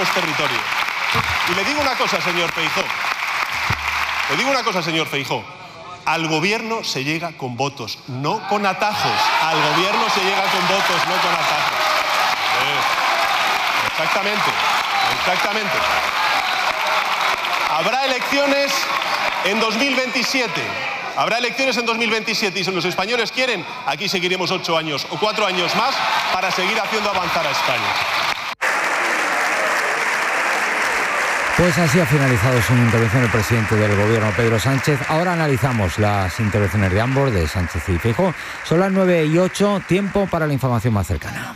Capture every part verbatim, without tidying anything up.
los territorios. Y le digo una cosa, señor Feijóo. Le digo una cosa, señor Feijóo. Al gobierno se llega con votos, no con atajos. Al gobierno se llega con votos, no con atajos. Eh, exactamente, exactamente. Habrá elecciones en dos mil veintisiete. Habrá elecciones en dos mil veintisiete y si los españoles quieren, aquí seguiremos ocho años o cuatro años más para seguir haciendo avanzar a España. Pues así ha finalizado su intervención el presidente del gobierno, Pedro Sánchez. Ahora analizamos las intervenciones de ambos, de Sánchez y Feijóo. Son las nueve y ocho, tiempo para la información más cercana.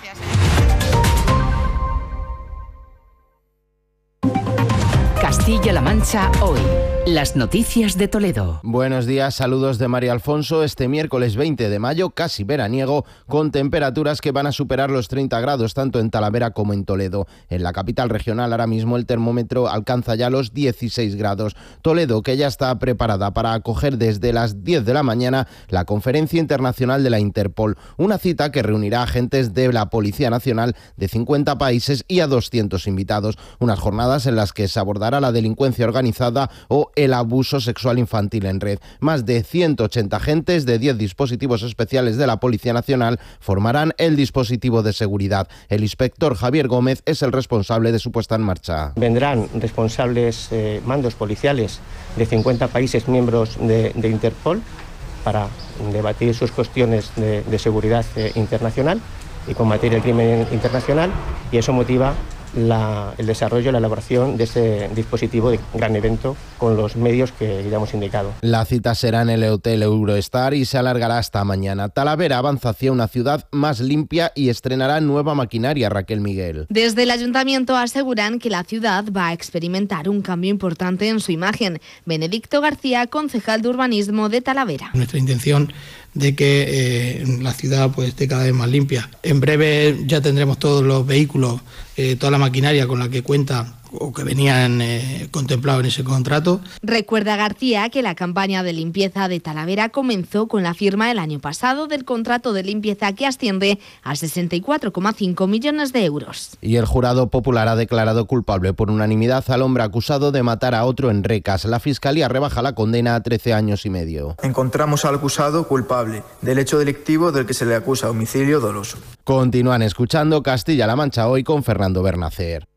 Castilla-La Mancha hoy. Las noticias de Toledo. Buenos días, saludos de María Alfonso. Este miércoles veinte de mayo, casi veraniego, con temperaturas que van a superar los treinta grados, tanto en Talavera como en Toledo. En la capital regional, ahora mismo el termómetro alcanza ya los dieciséis grados. Toledo, que ya está preparada para acoger desde las diez de la mañana la Conferencia Internacional de la Interpol, una cita que reunirá agentes de la Policía Nacional de cincuenta países y a doscientos invitados. Unas jornadas en las que se abordará la delincuencia organizada o el abuso sexual infantil en red. Más de ciento ochenta agentes de diez dispositivos especiales de la Policía Nacional formarán el dispositivo de seguridad. El inspector Javier Gómez es el responsable de su puesta en marcha. Vendrán responsables eh, mandos policiales de cincuenta países miembros de, de Interpol para debatir sus cuestiones de, de seguridad eh, internacional y combatir el crimen internacional, y eso motiva La, el desarrollo y la elaboración de ese dispositivo de gran evento con los medios que ya hemos indicado. La cita será en el Hotel Eurostar y se alargará hasta mañana. Talavera avanza hacia una ciudad más limpia y estrenará nueva maquinaria. Raquel Miguel. Desde el ayuntamiento aseguran que la ciudad va a experimentar un cambio importante en su imagen. Benedicto García, concejal de urbanismo de Talavera. Nuestra intención de que eh, la ciudad pues, esté cada vez más limpia. En breve ya tendremos todos los vehículos, eh, toda la maquinaria con la que cuenta o que venían eh, contemplados en ese contrato. Recuerda García que la campaña de limpieza de Talavera comenzó con la firma el año pasado del contrato de limpieza que asciende a sesenta y cuatro coma cinco millones de euros. Y el jurado popular ha declarado culpable por unanimidad al hombre acusado de matar a otro en Recas. La Fiscalía rebaja la condena a trece años y medio. Encontramos al acusado culpable del hecho delictivo del que se le acusa homicidio doloso. Continúan escuchando Castilla-La Mancha hoy con Fernando Bernacer.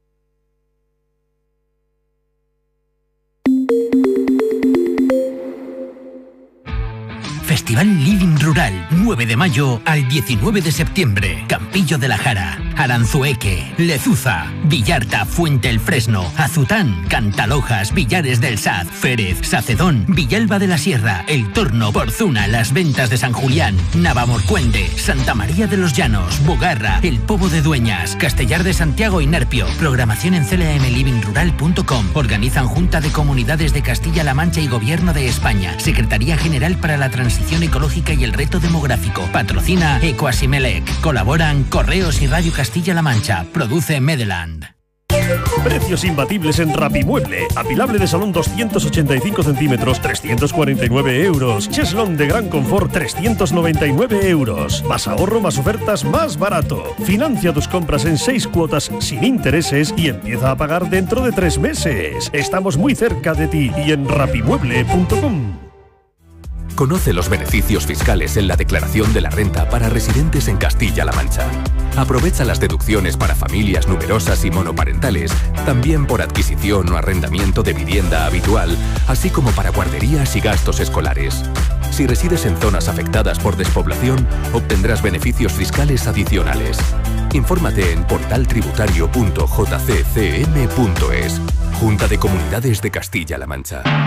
Festival Living Rural, nueve de mayo al diecinueve de septiembre. Campillo de la Jara, Aranzueque, Lezuza, Villarta, Fuente el Fresno, Azután, Cantalojas, Villares del Saz, Férez, Sacedón, Villalba de la Sierra, El Torno, Porzuna, Las Ventas de San Julián, Navamorcuende, Santa María de los Llanos, Bogarra, El Pobo de Dueñas, Castellar de Santiago y Nerpio. Programación en c l m living rural punto com. Organizan Junta de Comunidades de Castilla-La Mancha y Gobierno de España. Secretaría General para la Transición Ecológica y el Reto Demográfico. Patrocina Ecoasimelec. Colaboran Correos y Radio Castilla-La Mancha. Produce Medeland. Precios imbatibles en Rapimueble. Apilable de salón doscientos ochenta y cinco centímetros, trescientos cuarenta y nueve euros. Cheslón de gran confort, trescientos noventa y nueve euros. Más ahorro, más ofertas, más barato. Financia tus compras en seis cuotas sin intereses y empieza a pagar dentro de tres meses. Estamos muy cerca de ti y en rapimueble punto com. Conoce los beneficios fiscales en la declaración de la renta para residentes en Castilla-La Mancha. Aprovecha las deducciones para familias numerosas y monoparentales, también por adquisición o arrendamiento de vivienda habitual, así como para guarderías y gastos escolares. Si resides en zonas afectadas por despoblación, obtendrás beneficios fiscales adicionales. Infórmate en portal tributario punto j c c m punto es. Junta de Comunidades de Castilla-La Mancha.